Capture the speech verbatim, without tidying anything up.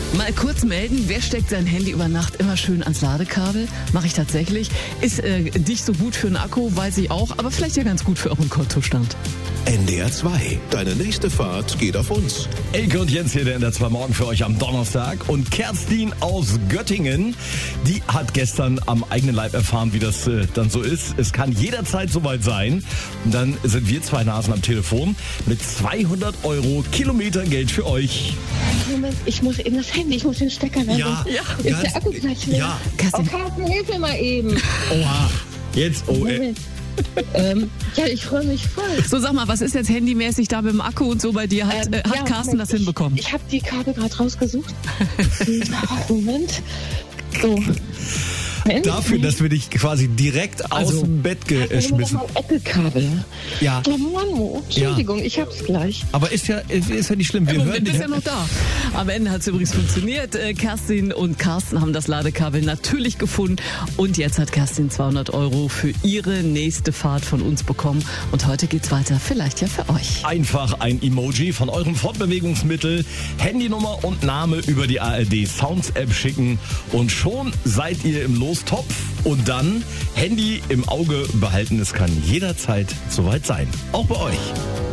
Mal kurz melden, wer steckt sein Handy über Nacht immer schön ans Ladekabel? Mache ich tatsächlich. Ist äh, nicht so gut für den Akku, weiß ich auch, aber vielleicht ja ganz gut für euren Kontostand. N D R zwei, deine nächste Fahrt geht auf uns. Elke und Jens hier, der N D R zwei Morgen für euch am Donnerstag. Und Kerstin aus Göttingen, die hat gestern am eigenen Leib erfahren, wie das äh, dann so ist. Es kann jederzeit soweit sein. Und dann sind wir zwei Nasen am Telefon mit zweihundert Euro Kilometergeld für euch. Moment, ich muss eben das Handy, ich muss den Stecker werden. Ja, Ist ganz- der Akku gleich leer? ja. Oh, Carsten, hilf mir mal eben. Oha, jetzt, oh, äh, Moment. ähm, ja, ich freue mich voll. So, sag mal, was ist jetzt handymäßig da mit dem Akku und so bei dir? Hat, Ähm, äh, hat ja, Carsten Moment, das hinbekommen? Ich, ich habe die Kabel gerade rausgesucht. Moment. So. Moment. dafür, dass wir dich quasi direkt aus Also, dem Bett Halt mir geschmissen. noch mal Apple-Kabel. Ja, Oh Mann, oh, Entschuldigung, ich hab's gleich. aber ist ja, ist, ist ja nicht schlimm. Wir Der hören Moment ist dich. ja noch da. Am Ende hat es übrigens funktioniert. Äh, Kerstin und Carsten haben das Ladekabel natürlich gefunden. Und jetzt hat Kerstin zweihundert Euro für ihre nächste Fahrt von uns bekommen. Und heute geht's weiter. Vielleicht ja für euch. Einfach ein Emoji von eurem Fortbewegungsmittel, Handynummer und Name über die A R D Sounds App schicken und schon seid ihr im Lostopf. Und dann Handy im Auge behalten, es kann jederzeit soweit sein. Auch bei euch.